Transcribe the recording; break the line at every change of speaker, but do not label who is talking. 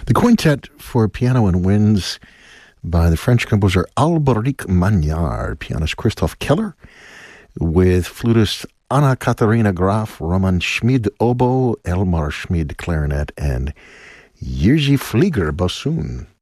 The quintet for piano and winds by the French composer Alberic Magnard, pianist Christoph Keller, with flutist Anna-Katharina Graf, Roman Schmid oboe, Elmar Schmid clarinet, and Jiří Flieger bassoon.